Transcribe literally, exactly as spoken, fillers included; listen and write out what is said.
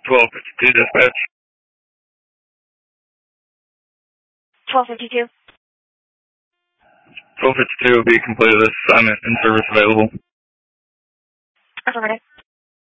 twelve fifty-two dispatch. twelve fifty-two. twelve fifty-two will be completed this assignment and service available. Affirmative.